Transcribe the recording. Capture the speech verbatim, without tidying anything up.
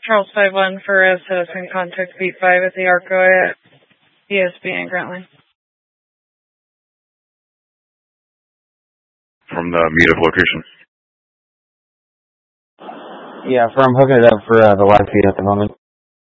Charles five one for Res Citizen, contact B five at the Arco at E S B and Grant Line. From the meet of location. Yeah, from hooking it up for uh, the live feed at the moment.